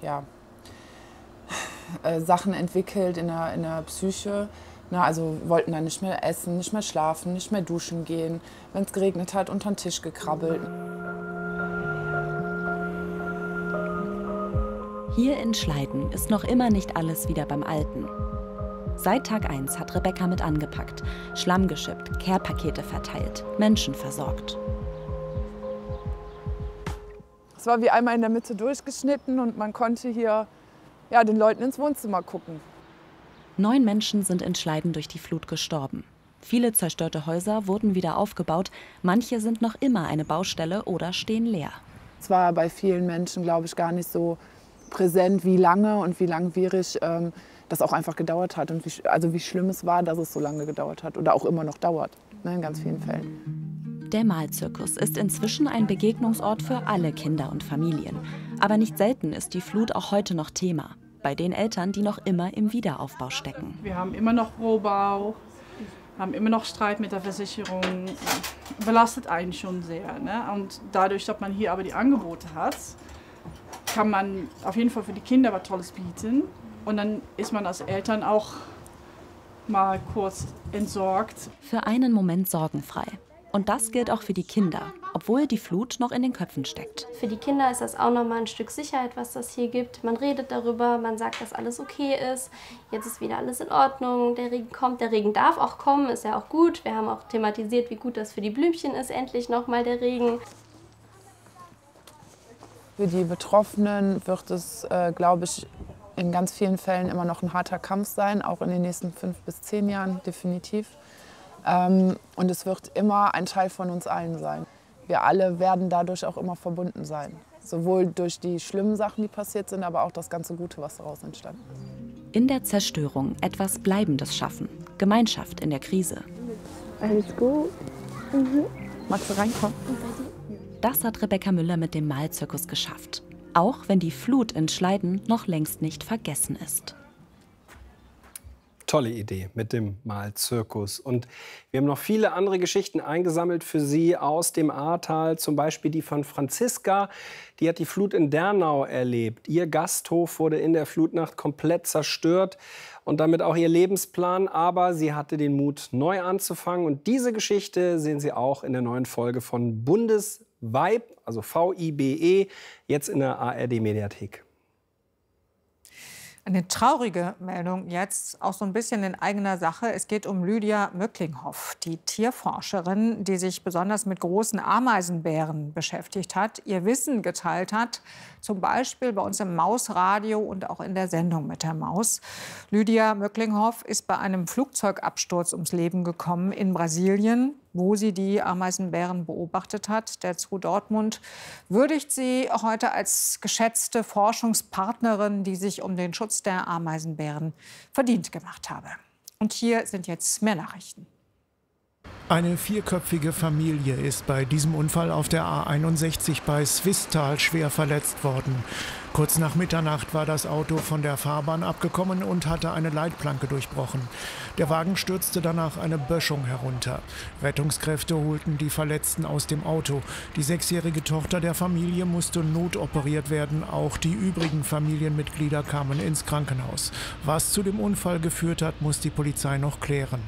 ja, Sachen entwickelt in der Psyche. Na, also wollten dann nicht mehr essen, nicht mehr schlafen, nicht mehr duschen gehen. Wenn es geregnet hat, unter den Tisch gekrabbelt. Hier in Schleiden ist noch immer nicht alles wieder beim Alten. Seit Tag 1 hat Rebecca mit angepackt, Schlamm geschippt, Care-Pakete verteilt, Menschen versorgt. Es war wie einmal in der Mitte durchgeschnitten und man konnte hier ja, den Leuten ins Wohnzimmer gucken. 9 Menschen sind in Schleiden durch die Flut gestorben. Viele zerstörte Häuser wurden wieder aufgebaut, manche sind noch immer eine Baustelle oder stehen leer. Es war bei vielen Menschen, glaube ich, gar nicht so präsent, wie lange und wie langwierig das auch einfach gedauert hat. Und wie schlimm es war, dass es so lange gedauert hat oder auch immer noch dauert, ne, in ganz vielen Fällen. Der Malzirkus ist inzwischen ein Begegnungsort für alle Kinder und Familien. Aber nicht selten ist die Flut auch heute noch Thema. Bei den Eltern, die noch immer im Wiederaufbau stecken. Wir haben immer noch Rohbau, haben immer noch Streit mit der Versicherung. Belastet einen schon sehr. Ne? Und dadurch, dass man hier aber die Angebote hat, kann man auf jeden Fall für die Kinder was Tolles bieten. Und dann ist man als Eltern auch mal kurz entsorgt. Für einen Moment sorgenfrei. Und das gilt auch für die Kinder, obwohl die Flut noch in den Köpfen steckt. Für die Kinder ist das auch nochmal ein Stück Sicherheit, was das hier gibt. Man redet darüber, man sagt, dass alles okay ist. Jetzt ist wieder alles in Ordnung, der Regen kommt. Der Regen darf auch kommen, ist ja auch gut. Wir haben auch thematisiert, wie gut das für die Blümchen ist, endlich nochmal der Regen. Für die Betroffenen wird es, glaube ich, in ganz vielen Fällen immer noch ein harter Kampf sein, auch in den nächsten 5 bis 10 Jahren definitiv. Und es wird immer ein Teil von uns allen sein. Wir alle werden dadurch auch immer verbunden sein. Sowohl durch die schlimmen Sachen, die passiert sind, aber auch das ganze Gute, was daraus entstanden ist. In der Zerstörung etwas Bleibendes schaffen. Gemeinschaft in der Krise. Alles gut. Magst du reinkommen? Das hat Rebecca Müller mit dem Malzirkus geschafft. Auch wenn die Flut in Schleiden noch längst nicht vergessen ist. Tolle Idee mit dem Malzirkus. Und wir haben noch viele andere Geschichten eingesammelt für Sie aus dem Ahrtal. Zum Beispiel die von Franziska. Die hat die Flut in Dernau erlebt. Ihr Gasthof wurde in der Flutnacht komplett zerstört und damit auch ihr Lebensplan. Aber sie hatte den Mut, neu anzufangen. Und diese Geschichte sehen Sie auch in der neuen Folge von Bundesvibe, also VIBE, jetzt in der ARD-Mediathek. Eine traurige Meldung jetzt, auch so ein bisschen in eigener Sache. Es geht um Lydia Möcklinghoff, die Tierforscherin, die sich besonders mit großen Ameisenbären beschäftigt hat, ihr Wissen geteilt hat, zum Beispiel bei uns im Mausradio und auch in der Sendung mit der Maus. Lydia Möcklinghoff ist bei einem Flugzeugabsturz ums Leben gekommen in Brasilien, wo sie die Ameisenbären beobachtet hat. Der ZRU Dortmund würdigt sie heute als geschätzte Forschungspartnerin, die sich um den Schutz der Ameisenbären verdient gemacht habe. Und hier sind jetzt mehr Nachrichten. Eine 4-köpfige Familie ist bei diesem Unfall auf der A61 bei Swisttal schwer verletzt worden. Kurz nach Mitternacht war das Auto von der Fahrbahn abgekommen und hatte eine Leitplanke durchbrochen. Der Wagen stürzte danach eine Böschung herunter. Rettungskräfte holten die Verletzten aus dem Auto. Die 6-jährige Tochter der Familie musste notoperiert werden. Auch die übrigen Familienmitglieder kamen ins Krankenhaus. Was zu dem Unfall geführt hat, muss die Polizei noch klären.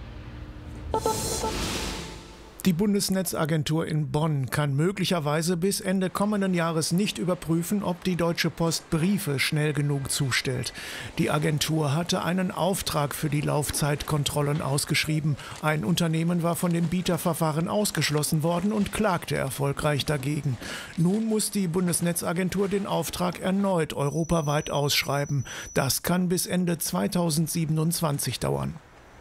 Die Bundesnetzagentur in Bonn kann möglicherweise bis Ende kommenden Jahres nicht überprüfen, ob die Deutsche Post Briefe schnell genug zustellt. Die Agentur hatte einen Auftrag für die Laufzeitkontrollen ausgeschrieben. Ein Unternehmen war von dem Bieterverfahren ausgeschlossen worden und klagte erfolgreich dagegen. Nun muss die Bundesnetzagentur den Auftrag erneut europaweit ausschreiben. Das kann bis Ende 2027 dauern.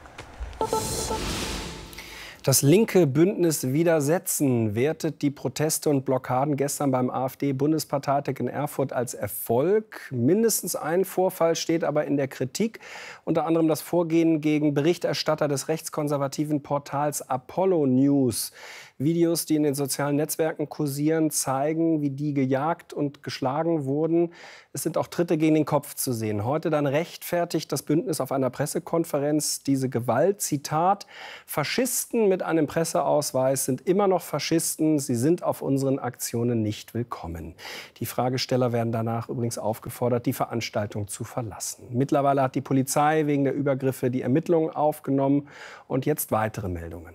Das linke Bündnis Widersetzen wertet die Proteste und Blockaden gestern beim AfD-Bundesparteitag in Erfurt als Erfolg. Mindestens ein Vorfall steht aber in der Kritik, unter anderem das Vorgehen gegen Berichterstatter des rechtskonservativen Portals Apollo News. Videos, die in den sozialen Netzwerken kursieren, zeigen, wie die gejagt und geschlagen wurden. Es sind auch Tritte gegen den Kopf zu sehen. Heute dann rechtfertigt das Bündnis auf einer Pressekonferenz diese Gewalt. Zitat: Faschisten mit einem Presseausweis sind immer noch Faschisten. Sie sind auf unseren Aktionen nicht willkommen. Die Fragesteller werden danach übrigens aufgefordert, die Veranstaltung zu verlassen. Mittlerweile hat die Polizei wegen der Übergriffe die Ermittlungen aufgenommen. Und jetzt weitere Meldungen.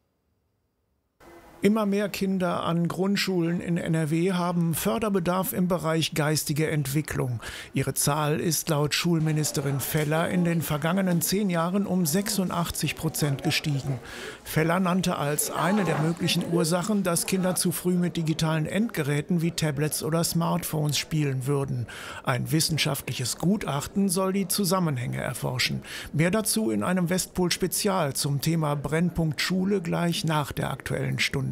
Immer mehr Kinder an Grundschulen in NRW haben Förderbedarf im Bereich geistige Entwicklung. Ihre Zahl ist laut Schulministerin Feller in den vergangenen 10 Jahren um 86% gestiegen. Feller nannte als eine der möglichen Ursachen, dass Kinder zu früh mit digitalen Endgeräten wie Tablets oder Smartphones spielen würden. Ein wissenschaftliches Gutachten soll die Zusammenhänge erforschen. Mehr dazu in einem Westpol-Spezial zum Thema Brennpunkt Schule gleich nach der Aktuellen Stunde.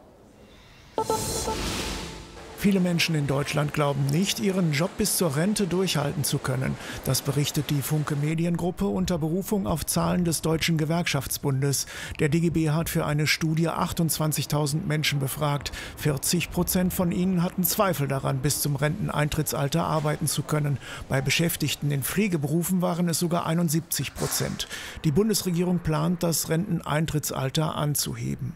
Viele Menschen in Deutschland glauben nicht, ihren Job bis zur Rente durchhalten zu können. Das berichtet die Funke Mediengruppe unter Berufung auf Zahlen des Deutschen Gewerkschaftsbundes. Der DGB hat für eine Studie 28.000 Menschen befragt. 40% von ihnen hatten Zweifel daran, bis zum Renteneintrittsalter arbeiten zu können. Bei Beschäftigten in Pflegeberufen waren es sogar 71%. Die Bundesregierung plant, das Renteneintrittsalter anzuheben.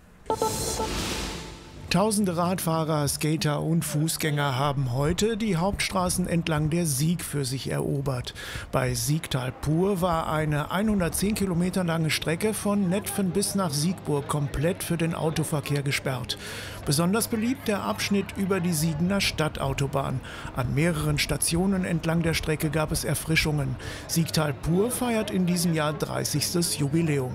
Tausende Radfahrer, Skater und Fußgänger haben heute die Hauptstraßen entlang der Sieg für sich erobert. Bei Siegtal-Pur war eine 110 Kilometer lange Strecke von Netphen bis nach Siegburg komplett für den Autoverkehr gesperrt. Besonders beliebt der Abschnitt über die Siegener Stadtautobahn. An mehreren Stationen entlang der Strecke gab es Erfrischungen. Siegtal-Pur feiert in diesem Jahr 30. Jubiläum.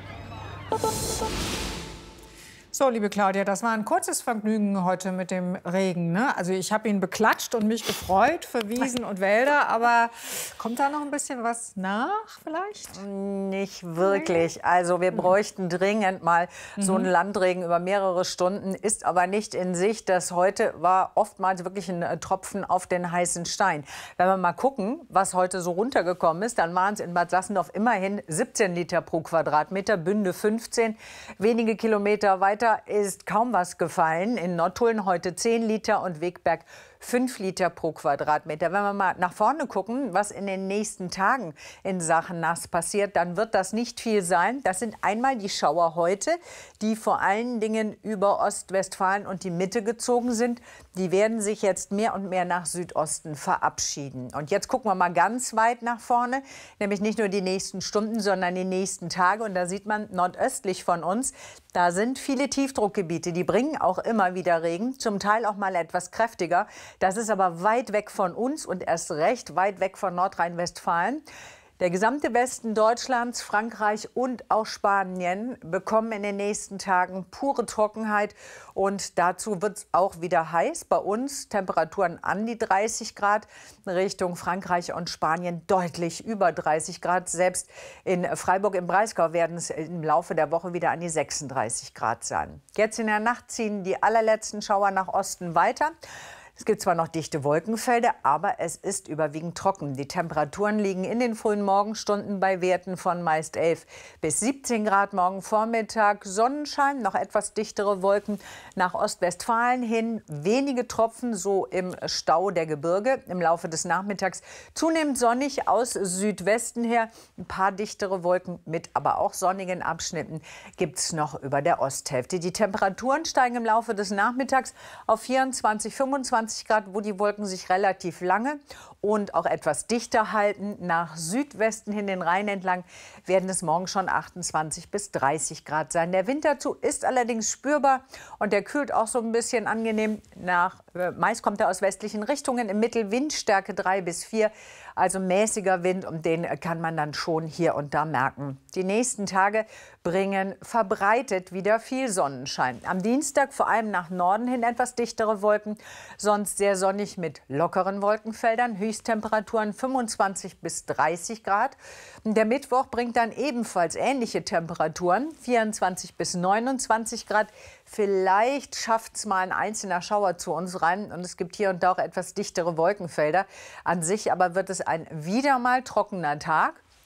So, liebe Claudia, das war ein kurzes Vergnügen heute mit dem Regen, ne? Also ich habe ihn beklatscht und mich gefreut für Wiesen und Wälder, aber kommt da noch ein bisschen was nach vielleicht? Nicht wirklich. Also wir bräuchten dringend mal so einen Landregen über mehrere Stunden, ist aber nicht in Sicht. Das heute war oftmals wirklich ein Tropfen auf den heißen Stein. Wenn wir mal gucken, was heute so runtergekommen ist, dann waren es in Bad Sassendorf immerhin 17 Liter pro Quadratmeter, Bünde 15. Wenige Kilometer weiter ist kaum was gefallen. In Nottuln heute 10 Liter und Wegberg 5 Liter pro Quadratmeter. Wenn wir mal nach vorne gucken, was in den nächsten Tagen in Sachen nass passiert, dann wird das nicht viel sein. Das sind einmal die Schauer heute, die vor allen Dingen über Ostwestfalen und die Mitte gezogen sind. Die werden sich jetzt mehr und mehr nach Südosten verabschieden. Und jetzt gucken wir mal ganz weit nach vorne, nämlich nicht nur die nächsten Stunden, sondern die nächsten Tage. Und da sieht man nordöstlich von uns, da sind viele Tiefdruckgebiete. Die bringen auch immer wieder Regen, zum Teil auch mal etwas kräftiger. Das ist aber weit weg von uns und erst recht weit weg von Nordrhein-Westfalen. Der gesamte Westen Deutschlands, Frankreich und auch Spanien bekommen in den nächsten Tagen pure Trockenheit. Und dazu wird es auch wieder heiß. Bei uns Temperaturen an die 30 Grad. Richtung Frankreich und Spanien deutlich über 30 Grad. Selbst in Freiburg im Breisgau werden es im Laufe der Woche wieder an die 36 Grad sein. Jetzt in der Nacht ziehen die allerletzten Schauer nach Osten weiter. Es gibt zwar noch dichte Wolkenfelder, aber es ist überwiegend trocken. Die Temperaturen liegen in den frühen Morgenstunden bei Werten von meist 11 bis 17 Grad. Morgen Vormittag Sonnenschein, noch etwas dichtere Wolken nach Ostwestfalen hin. Wenige Tropfen so im Stau der Gebirge. Im Laufe des Nachmittags zunehmend sonnig aus Südwesten her. Ein paar dichtere Wolken mit aber auch sonnigen Abschnitten gibt es noch über der Osthälfte. Die Temperaturen steigen im Laufe des Nachmittags auf 24, 25 Grad, wo die Wolken sich relativ lange und auch etwas dichter halten. Nach Südwesten hin den Rhein entlang werden es morgen schon 28 bis 30 Grad sein. Der Wind dazu ist allerdings spürbar und der kühlt auch so ein bisschen angenehm. Meist kommt er aus westlichen Richtungen, im Mittel Windstärke 3 bis 4, also mäßiger Wind, und den kann man dann schon hier und da merken. Die nächsten Tage bringen verbreitet wieder viel Sonnenschein. Am Dienstag vor allem nach Norden hin etwas dichtere Wolken, sonst sehr sonnig mit lockeren Wolkenfeldern, Höchsttemperaturen 25 bis 30 Grad. Der Mittwoch bringt dann ebenfalls ähnliche Temperaturen, 24 bis 29 Grad. Vielleicht schafft es mal ein einzelner Schauer zu uns rein und es gibt hier und da auch etwas dichtere Wolkenfelder. An sich aber wird es ein wieder mal trockener Tag.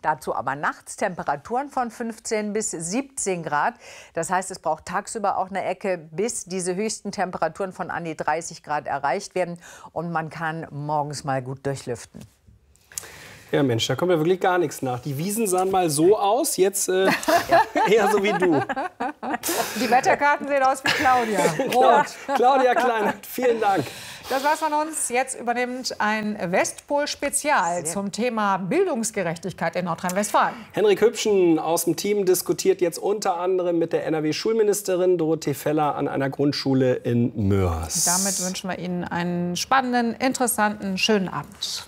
Dazu aber nachts Temperaturen von 15 bis 17 Grad. Das heißt, es braucht tagsüber auch eine Ecke, bis diese höchsten Temperaturen von an die 30 Grad erreicht werden. Und man kann morgens mal gut durchlüften. Ja, Mensch, da kommt ja wirklich gar nichts nach. Die Wiesen sahen mal so aus, jetzt eher so wie du. Die Wetterkarten sehen aus wie Claudia. Rot. Claudia Kleinert, vielen Dank. Das war's von uns. Jetzt übernimmt ein Westpol-Spezial zum Thema Bildungsgerechtigkeit in Nordrhein-Westfalen. Henrik Hübschen aus dem Team diskutiert jetzt unter anderem mit der NRW-Schulministerin Dorothee Feller an einer Grundschule in Mörs. Damit wünschen wir Ihnen einen spannenden, interessanten, schönen Abend.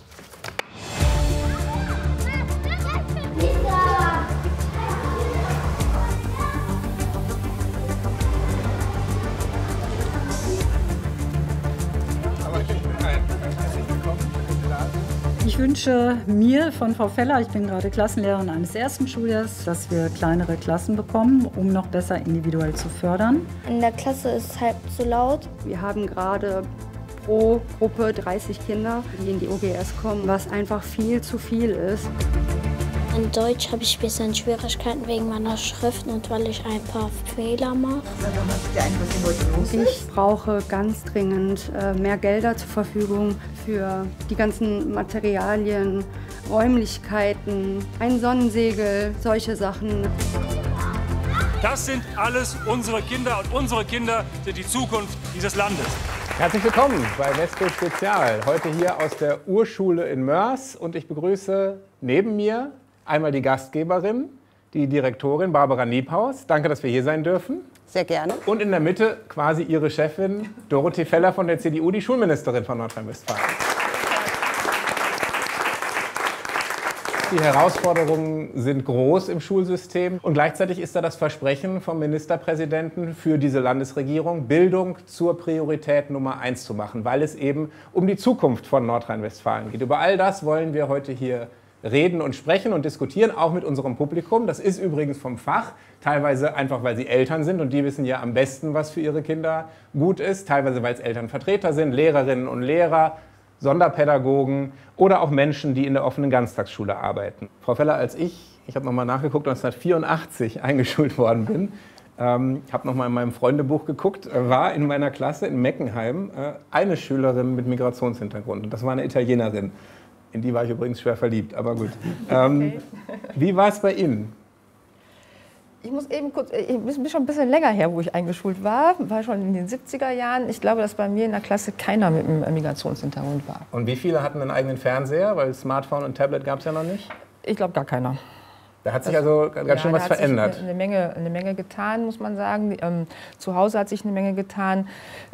Ich wünsche mir von Frau Feller, ich bin gerade Klassenlehrerin eines ersten Schuljahres, dass wir kleinere Klassen bekommen, um noch besser individuell zu fördern. In der Klasse ist es halb so laut. Wir haben gerade pro Gruppe 30 Kinder, die in die OGS kommen, was einfach viel zu viel ist. In Deutsch habe ich ein bisschen Schwierigkeiten wegen meiner Schrift und weil ich ein paar Fehler mache. Ich brauche ganz dringend mehr Gelder zur Verfügung für die ganzen Materialien, Räumlichkeiten, ein Sonnensegel, solche Sachen. Das sind alles unsere Kinder und unsere Kinder sind die Zukunft dieses Landes. Herzlich willkommen bei Westpol Spezial. Heute hier aus der Urschule in Mörs und ich begrüße neben mir einmal die Gastgeberin, die Direktorin Barbara Niebhaus. Danke, dass wir hier sein dürfen. Sehr gerne. Und in der Mitte quasi ihre Chefin Dorothee Feller von der CDU, die Schulministerin von Nordrhein-Westfalen. Die Herausforderungen sind groß im Schulsystem und gleichzeitig ist da das Versprechen vom Ministerpräsidenten für diese Landesregierung, Bildung zur Priorität Nummer 1 zu machen, weil es eben um die Zukunft von Nordrhein-Westfalen geht. Über all das wollen wir heute hier reden und sprechen und diskutieren, auch mit unserem Publikum. Das ist übrigens vom Fach, teilweise einfach, weil sie Eltern sind und die wissen ja am besten, was für ihre Kinder gut ist, teilweise, weil es Elternvertreter sind, Lehrerinnen und Lehrer, Sonderpädagogen oder auch Menschen, die in der offenen Ganztagsschule arbeiten. Frau Feller, als ich habe nochmal nachgeguckt, 1984 eingeschult worden bin, habe nochmal in meinem Freundebuch geguckt, war in meiner Klasse in Meckenheim eine Schülerin mit Migrationshintergrund und das war eine Italienerin. In die war ich übrigens schwer verliebt, aber gut. Okay. Wie war es bei Ihnen? Ich muss eben kurz, ich bin schon ein bisschen länger her, wo ich eingeschult war schon in den 70er Jahren. Ich glaube, dass bei mir in der Klasse keiner mit einem Migrationshintergrund war. Und wie viele hatten einen eigenen Fernseher? Weil Smartphone und Tablet gab es ja noch nicht. Ich glaube, gar keiner. Da hat sich also ganz schön was verändert. Sich eine Menge getan, muss man sagen. Zu Hause hat sich eine Menge getan.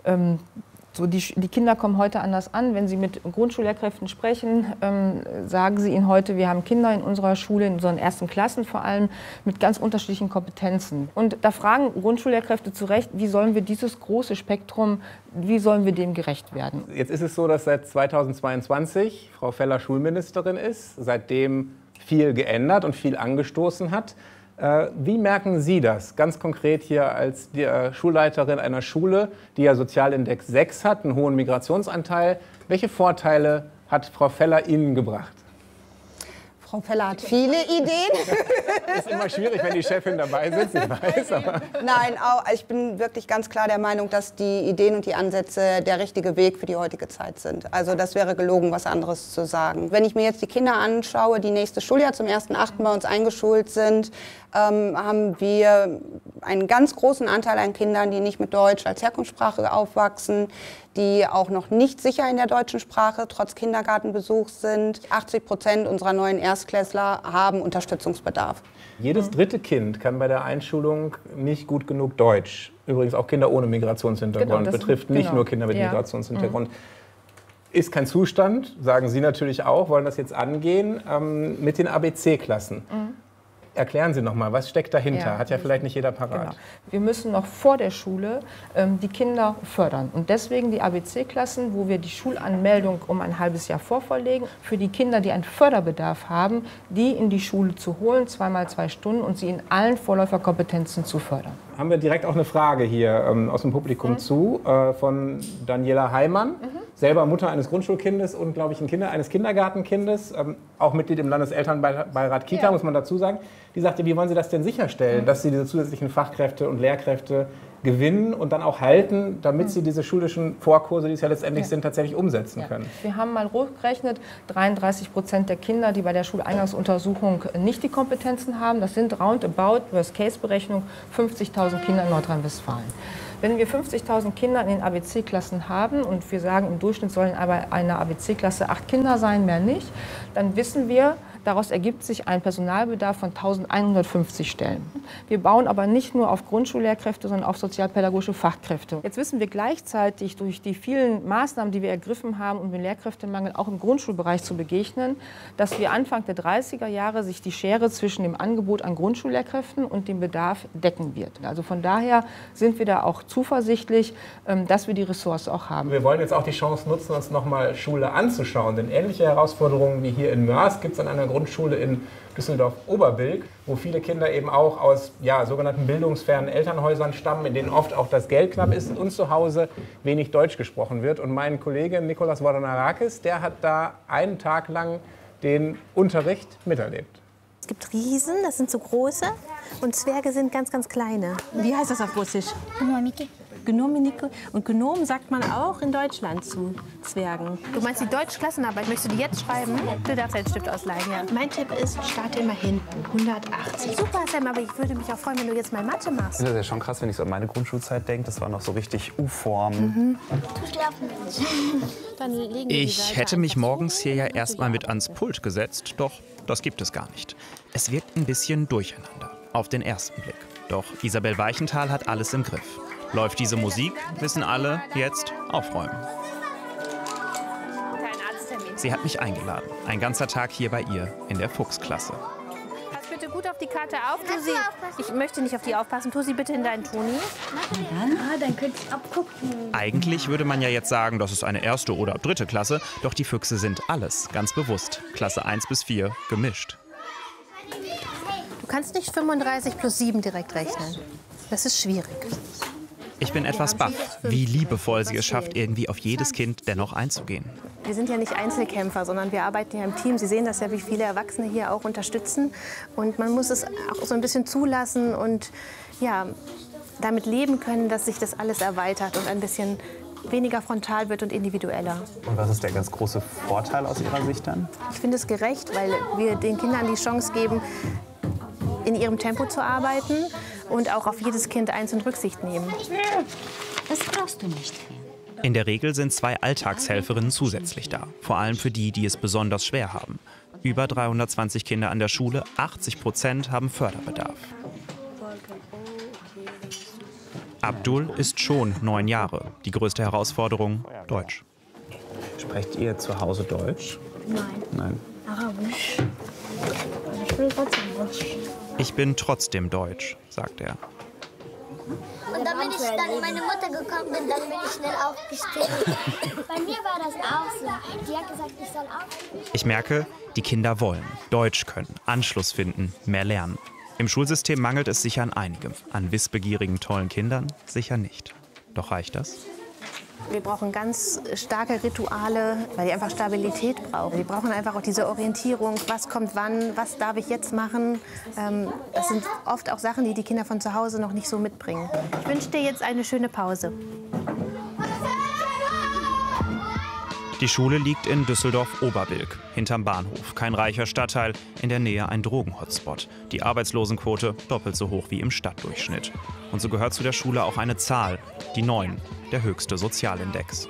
So die Kinder kommen heute anders an. Wenn Sie mit Grundschullehrkräften sprechen, sagen sie Ihnen heute, wir haben Kinder in unserer Schule, in unseren ersten Klassen vor allem, mit ganz unterschiedlichen Kompetenzen. Und da fragen Grundschullehrkräfte zu Recht, wie sollen wir dieses große Spektrum, wie sollen wir dem gerecht werden? Jetzt ist es so, dass seit 2022 Frau Feller Schulministerin ist, seitdem viel geändert und viel angestoßen hat. Wie merken Sie das ganz konkret hier als die Schulleiterin einer Schule, die ja Sozialindex 6 hat, einen hohen Migrationsanteil? Welche Vorteile hat Frau Feller Ihnen gebracht? Frau Feller hat viele Ideen. Ist immer schwierig, wenn die Chefin dabei sitzt, ich weiß. Aber Nein, ich bin wirklich ganz klar der Meinung, dass die Ideen und die Ansätze der richtige Weg für die heutige Zeit sind. Also das wäre gelogen, was anderes zu sagen. Wenn ich mir jetzt die Kinder anschaue, die nächstes Schuljahr zum 1.8. bei uns eingeschult sind, haben wir einen ganz großen Anteil an Kindern, die nicht mit Deutsch als Herkunftssprache aufwachsen, die auch noch nicht sicher in der deutschen Sprache trotz Kindergartenbesuchs sind. 80% unserer neuen Erstklässler haben Unterstützungsbedarf. Jedes dritte Kind kann bei der Einschulung nicht gut genug Deutsch. Übrigens auch Kinder ohne Migrationshintergrund. Genau, betrifft nicht nur Kinder mit Migrationshintergrund. Ist kein Zustand, sagen Sie natürlich auch, wollen das jetzt angehen, mit den ABC-Klassen. Erklären Sie noch mal, was steckt dahinter? Ja, hat ja vielleicht nicht jeder parat. Genau. Wir müssen noch vor der Schule die Kinder fördern. Und deswegen die ABC-Klassen, wo wir die Schulanmeldung um ein halbes Jahr vorverlegen, für die Kinder, die einen Förderbedarf haben, die in die Schule zu holen, 2x2 Stunden und sie in allen Vorläuferkompetenzen zu fördern. Haben wir direkt auch eine Frage hier aus dem Publikum zu, von Daniela Heimann. selber Mutter eines Grundschulkindes und, glaube ich, eines Kindergartenkindes, auch Mitglied im Landeselternbeirat Kita, muss man dazu sagen. Die sagte, wie wollen Sie das denn sicherstellen, dass Sie diese zusätzlichen Fachkräfte und Lehrkräfte gewinnen und dann auch halten, damit Sie diese schulischen Vorkurse, die es ja letztendlich sind, tatsächlich umsetzen können? Wir haben mal hochgerechnet, 33% der Kinder, die bei der Schuleingangsuntersuchung nicht die Kompetenzen haben, das sind roundabout, Worst-Case-Berechnung, 50.000 Kinder in Nordrhein-Westfalen. Wenn wir 50.000 Kinder in den ABC-Klassen haben und wir sagen, im Durchschnitt sollen aber eine ABC-Klasse 8 Kinder sein, mehr nicht, dann wissen wir, daraus ergibt sich ein Personalbedarf von 1.150 Stellen. Wir bauen aber nicht nur auf Grundschullehrkräfte, sondern auf sozialpädagogische Fachkräfte. Jetzt wissen wir gleichzeitig durch die vielen Maßnahmen, die wir ergriffen haben, um dem Lehrkräftemangel auch im Grundschulbereich zu begegnen, dass wir Anfang der 30er Jahre sich die Schere zwischen dem Angebot an Grundschullehrkräften und dem Bedarf decken wird. Also von daher sind wir da auch zuversichtlich, dass wir die Ressource auch haben. Wir wollen jetzt auch die Chance nutzen, uns noch mal Schule anzuschauen. Denn ähnliche Herausforderungen wie hier in Mörs gibt es an einer Grundschule in Düsseldorf-Oberbilk, wo viele Kinder eben auch aus sogenannten bildungsfernen Elternhäusern stammen, in denen oft auch das Geld knapp ist und zu Hause wenig Deutsch gesprochen wird. Und mein Kollege Nikolas Vodonarakis, der hat da einen Tag lang den Unterricht miterlebt. Es gibt Riesen, das sind so große, und Zwerge sind ganz, ganz kleine. Wie heißt das auf Russisch? Gnominike. Und Gnom sagt man auch in Deutschland zu Zwergen. Du meinst die Deutschklassenarbeit? Möchtest du die jetzt schreiben? Du darfst einen Stift ausleihen, ja. Mein Tipp ist, starte immer hinten, 180. Super, Sam, aber ich würde mich auch freuen, wenn du jetzt mal Mathe machst. Das ist ja schon krass, wenn ich so an meine Grundschulzeit denke. Das war noch so richtig U-Form. Ich hätte mich morgens hier ja erstmal mit ans Pult gesetzt, doch das gibt es gar nicht. Es wirkt ein bisschen durcheinander, auf den ersten Blick. Doch Isabel Weichenthal hat alles im Griff. Läuft diese Musik, wissen alle, jetzt aufräumen. Sie hat mich eingeladen. Ein ganzer Tag hier bei ihr in der Fuchsklasse. Pass bitte gut auf die Karte auf. Tu sie. Ich möchte nicht auf die aufpassen. Tu sie bitte in deinen Toni. Dann könnte ich abgucken. Eigentlich würde man ja jetzt sagen, das ist eine erste oder dritte Klasse. Doch die Füchse sind alles, ganz bewusst. Klasse 1 bis 4 gemischt. Du kannst nicht 35 plus 7 direkt rechnen. Das ist schwierig. Ich bin etwas baff, wie liebevoll sie es schafft, irgendwie auf jedes Kind dennoch einzugehen. Wir sind ja nicht Einzelkämpfer, sondern wir arbeiten ja im Team. Sie sehen das ja, wie viele Erwachsene hier auch unterstützen. Und man muss es auch so ein bisschen zulassen und ja, damit leben können, dass sich das alles erweitert und ein bisschen weniger frontal wird und individueller. Und was ist der ganz große Vorteil aus Ihrer Sicht dann? Ich finde es gerecht, weil wir den Kindern die Chance geben, in ihrem Tempo zu arbeiten und auch auf jedes Kind einzeln Rücksicht nehmen. Das brauchst du nicht. In der Regel sind 2 Alltagshelferinnen zusätzlich da. Vor allem für die, die es besonders schwer haben. Über 320 Kinder an der Schule, 80% haben Förderbedarf. Abdul ist schon 9 Jahre. Die größte Herausforderung, Deutsch. Sprecht ihr zu Hause Deutsch? Nein. Arabisch. Ich will trotzdem Deutsch. Ich bin trotzdem deutsch, sagt er. Und dann bin ich dann meine Mutter gekommen bin, dann bin ich schnell aufgestanden. Bei mir war das auch so. Die hat gesagt, ich soll aufstehen. Ich merke, die Kinder wollen Deutsch können, Anschluss finden, mehr lernen. Im Schulsystem mangelt es sicher an einigem. An wissbegierigen, tollen Kindern sicher nicht. Doch reicht das? Wir brauchen ganz starke Rituale, weil die einfach Stabilität brauchen. Wir brauchen einfach auch diese Orientierung, was kommt wann, was darf ich jetzt machen. Das sind oft auch Sachen, die die Kinder von zu Hause noch nicht so mitbringen. Ich wünsche dir jetzt eine schöne Pause. Die Schule liegt in Düsseldorf-Oberbilk, hinterm Bahnhof. Kein reicher Stadtteil, in der Nähe ein Drogenhotspot. Die Arbeitslosenquote doppelt so hoch wie im Stadtdurchschnitt. Und so gehört zu der Schule auch eine Zahl, die 9, der höchste Sozialindex.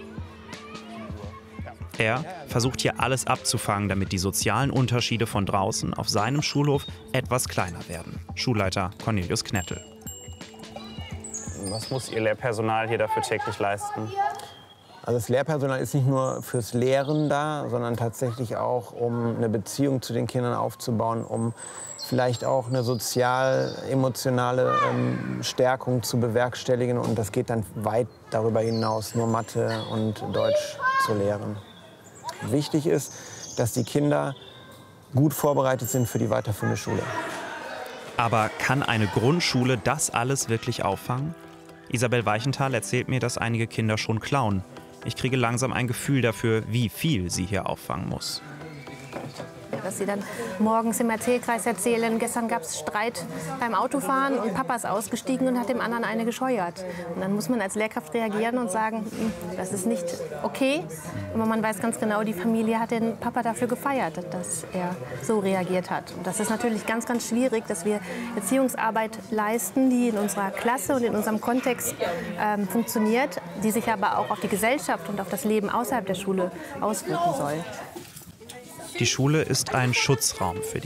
Er versucht hier alles abzufangen, damit die sozialen Unterschiede von draußen auf seinem Schulhof etwas kleiner werden. Schulleiter Cornelius Knettel. Was muss Ihr Lehrpersonal hier dafür täglich leisten? Also das Lehrpersonal ist nicht nur fürs Lehren da, sondern tatsächlich auch, um eine Beziehung zu den Kindern aufzubauen, um vielleicht auch eine sozial-emotionale Stärkung zu bewerkstelligen. Und das geht dann weit darüber hinaus, nur Mathe und Deutsch zu lehren. Wichtig ist, dass die Kinder gut vorbereitet sind für die weiterführende Schule. Aber kann eine Grundschule das alles wirklich auffangen? Isabel Weichenthal erzählt mir, dass einige Kinder schon klauen. Ich kriege langsam ein Gefühl dafür, wie viel sie hier auffangen muss. Dass sie dann morgens im Erzählkreis erzählen, gestern gab es Streit beim Autofahren und Papa ist ausgestiegen und hat dem anderen eine gescheuert. Und dann muss man als Lehrkraft reagieren und sagen, das ist nicht okay. Aber man weiß ganz genau, die Familie hat den Papa dafür gefeiert, dass er so reagiert hat. Und das ist natürlich ganz, ganz schwierig, dass wir Erziehungsarbeit leisten, die in unserer Klasse und in unserem Kontext funktioniert, die sich aber auch auf die Gesellschaft und auf das Leben außerhalb der Schule auswirken soll. Die Schule ist ein Schutzraum für die